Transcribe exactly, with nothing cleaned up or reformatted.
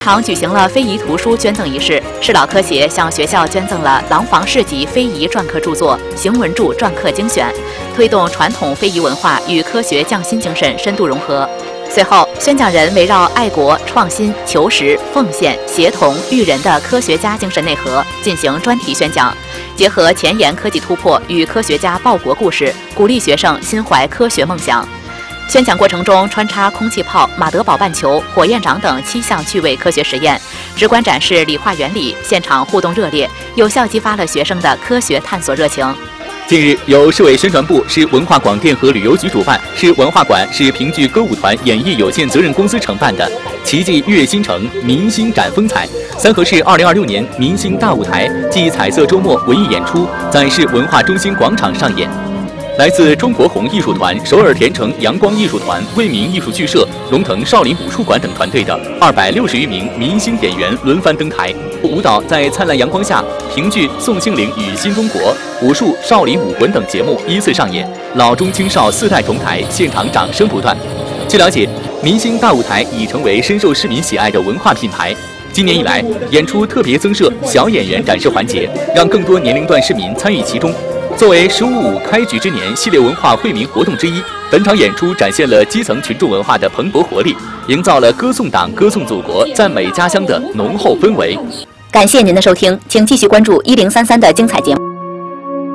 场举行了非遗图书捐赠仪式，市老科协向学校捐赠了廊坊市级非遗篆刻著作《邢文柱篆刻精选》，推动传统非遗文化与科学匠心精神深度融合。随后，宣讲人围绕爱国、创新、求实、奉献、协同、育人的科学家精神内核进行专题宣讲，结合前沿科技突破与科学家报国故事，鼓励学生心怀科学梦想。宣讲过程中穿插空气炮、马德堡半球、火焰掌等七项趣味科学实验，直观展示理化原理，现场互动热烈，有效激发了学生的科学探索热情。 近日，由市委宣传部、市文化广电和旅游局主办，市文化馆、市评剧歌舞团演艺有限责任公司承办的“奇迹悦新城，民心展风采”三河市二零二六年明星大舞台暨彩色周末文艺演出在市文化中心广场上演。来自中国红艺术团、首尔田城阳光艺术团、为民艺术剧社、龙腾少林武术馆等团队的二百六十余名明星演员轮番登台，舞蹈在灿烂阳光下，评剧《宋庆龄与新中国》、武术《少林武魂》等节目依次上演，老中青少四代同台，现场掌声不断。据了解，明星大舞台已成为深受市民喜爱的文化品牌。今年以来，演出特别增设小演员展示环节，让更多年龄段市民参与其中。作为“十五五”开局之年系列文化惠民活动之一，本场演出展现了基层群众文化的蓬勃活力，营造了歌颂党、歌颂祖国、赞美家乡的浓厚氛围。 感谢您的收听，请继续关注一零三三的精彩节目。